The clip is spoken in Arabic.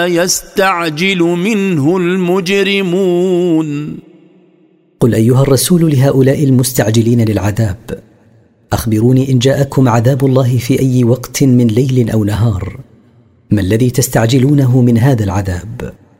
يستعجل منه المجرمون. قل أيها الرسول لهؤلاء المستعجلين للعذاب: أخبروني إن جاءكم عذاب الله في أي وقت من ليل أو نهار، ما الذي تستعجلونه من هذا العذاب؟